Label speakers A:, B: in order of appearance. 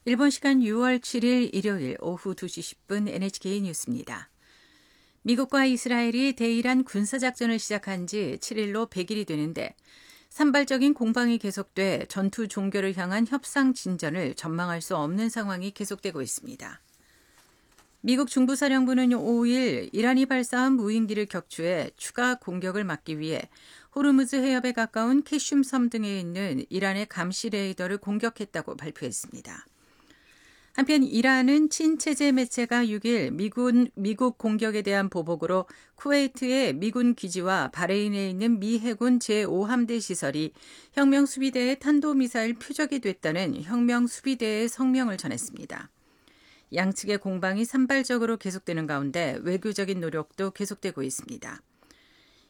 A: 일본 시간 6월 7일 일요일 오후 2시 10분 NHK 뉴스입니다. 미국과 이스라엘이 대이란 군사작전을 시작한 지 7일로 100일이 되는데 산발적인 공방이 계속돼 전투 종결을 향한 협상 진전을 전망할 수 없는 상황이 계속되고 있습니다. 미국 중부사령부는 5일 이란이 발사한 무인기를 격추해 추가 공격을 막기 위해 호르무즈 해협에 가까운 캐슘 섬 등에 있는 이란의 감시 레이더를 공격했다고 발표했습니다. 한편 이란은 친체제 매체가 6일 미국 공격에 대한 보복으로 쿠웨이트의 미군 기지와 바레인에 있는 미 해군 제5함대 시설이 혁명수비대의 탄도미사일 표적이 됐다는 혁명수비대의 성명을 전했습니다. 양측의 공방이 산발적으로 계속되는 가운데 외교적인 노력도 계속되고 있습니다.